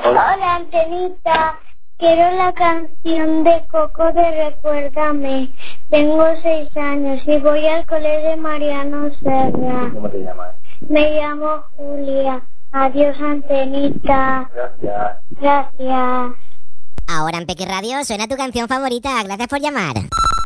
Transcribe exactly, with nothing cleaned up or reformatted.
Hola, Antenita. Quiero la canción de Coco de Recuérdame. Tengo seis años y voy al cole de Mariano Serra. ¿Cómo te llamas? Me llamo Julia. Adiós, Antenita. Gracias. Gracias. Ahora en Peque Radio suena tu canción favorita. Gracias por llamar.